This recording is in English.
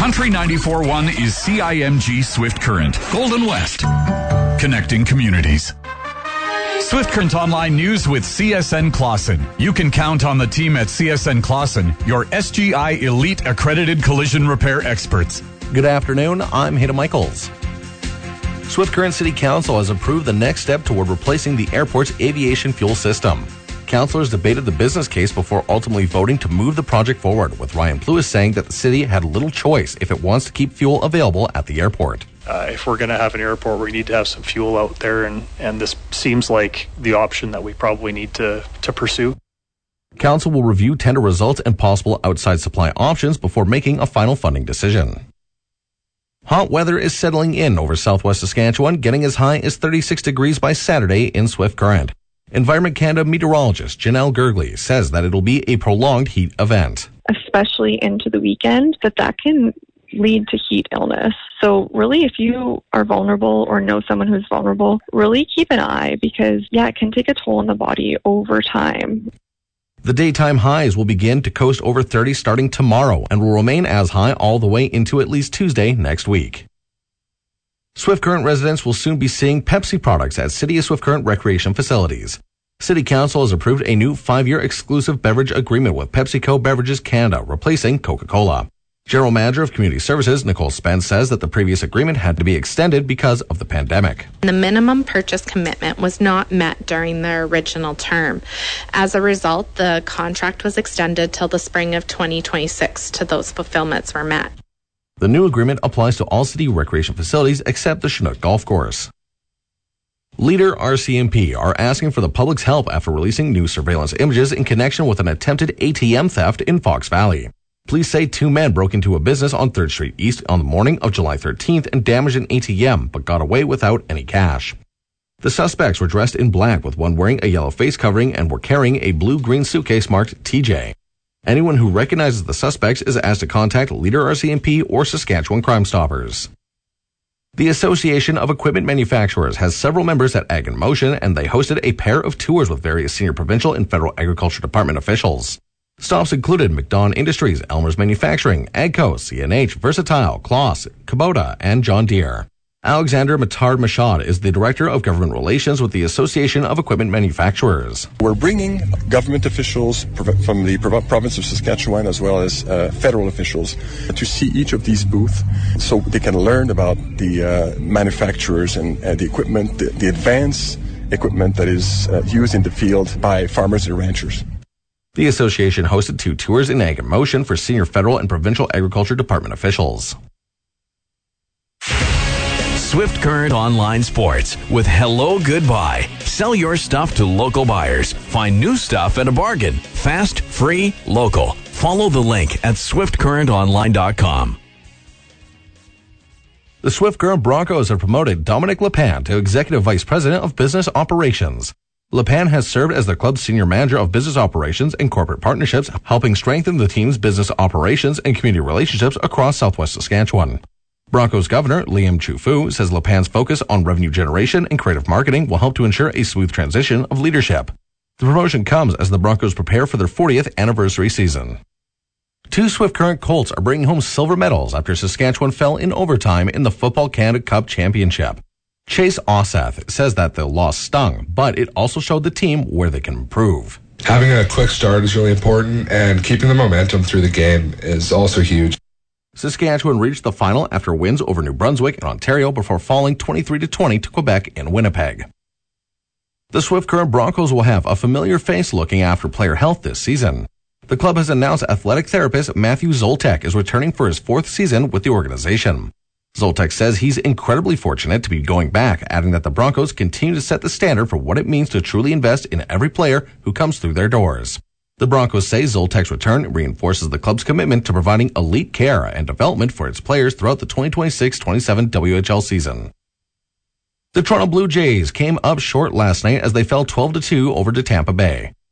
Country 94.1 is CIMG Swift Current, Golden West, connecting communities. Swift Current Online News with CSN Clausen. You can count on the team at CSN Clausen, your SGI Elite Accredited Collision Repair experts. Good afternoon, I'm Hayden Michaels. Swift Current City Council has approved the next step toward replacing the airport's aviation fuel system. Councilors debated the business case before ultimately voting to move the project forward, with Ryan Pluis saying that the city had little choice if it wants to keep fuel available at the airport. If we're going to have an airport, we need to have some fuel out there, and this seems like the option that we probably need to pursue. Council will review tender results and possible outside supply options before making a final funding decision. Hot weather is settling in over southwest Saskatchewan, getting as high as 36 degrees by Saturday in Swift Current. Environment Canada meteorologist Janelle Gergley says that it'll be a prolonged heat event. Especially into the weekend, that can lead to heat illness. So really, if you are vulnerable or know someone who's vulnerable, really keep an eye because, it can take a toll on the body over time. The daytime highs will begin to coast over 30 starting tomorrow and will remain as high all the way into at least Tuesday next week. Swift Current residents will soon be seeing Pepsi products at City of Swift Current recreation facilities. City Council has approved a new 5-year exclusive beverage agreement with PepsiCo Beverages Canada, replacing Coca-Cola. General Manager of Community Services, Nicole Spence, says that the previous agreement had to be extended because of the pandemic. The minimum purchase commitment was not met during the original term. As a result, the contract was extended till the spring of 2026 till those fulfillments were met. The new agreement applies to all city recreation facilities except the Chinook Golf Course. Leader RCMP are asking for the public's help after releasing new surveillance images in connection with an attempted ATM theft in Fox Valley. Police say 2 men broke into a business on 3rd Street East on the morning of July 13th and damaged an ATM, but got away without any cash. The suspects were dressed in black, with one wearing a yellow face covering and were carrying a blue-green suitcase marked TJ. Anyone who recognizes the suspects is asked to contact Leader RCMP or Saskatchewan Crime Stoppers. The Association of Equipment Manufacturers has several members at Ag in Motion, and they hosted a pair of tours with various senior provincial and federal agriculture department officials. Stops included McDon Industries, Elmer's Manufacturing, AGCO, CNH, Versatile, Kloss, Kubota, and John Deere. Alexander Matard-Machad is the Director of Government Relations with the Association of Equipment Manufacturers. We're bringing government officials from the province of Saskatchewan as well as federal officials to see each of these booths so they can learn about the manufacturers and the equipment, the advanced equipment that is used in the field by farmers and ranchers. The association hosted 2 tours in Ag in Motion for senior federal and provincial agriculture department officials. Swift Current Online Sports with Hello Goodbye. Sell your stuff to local buyers. Find new stuff at a bargain. Fast, free, local. Follow the link at swiftcurrentonline.com. The Swift Current Broncos have promoted Dominic Lepan to Executive Vice President of Business Operations. Lepan has served as the club's Senior Manager of Business Operations and Corporate Partnerships, helping strengthen the team's business operations and community relationships across southwest Saskatchewan. Broncos Governor Liam Chu-Fu says Lepan's focus on revenue generation and creative marketing will help to ensure a smooth transition of leadership. The promotion comes as the Broncos prepare for their 40th anniversary season. 2 Swift Current Colts are bringing home silver medals after Saskatchewan fell in overtime in the Football Canada Cup Championship. Chase Ossath says that the loss stung, but it also showed the team where they can improve. Having a quick start is really important, and keeping the momentum through the game is also huge. Saskatchewan reached the final after wins over New Brunswick and Ontario before falling 23-20 to Quebec and Winnipeg. The Swift Current Broncos will have a familiar face looking after player health this season. The club has announced athletic therapist Matthew Zoltek is returning for his 4th season with the organization. Zoltek says he's incredibly fortunate to be going back, adding that the Broncos continue to set the standard for what it means to truly invest in every player who comes through their doors. The Broncos say Zoltek's return reinforces the club's commitment to providing elite care and development for its players throughout the 2026-27 WHL season. The Toronto Blue Jays came up short last night as they fell 12-2 over to Tampa Bay.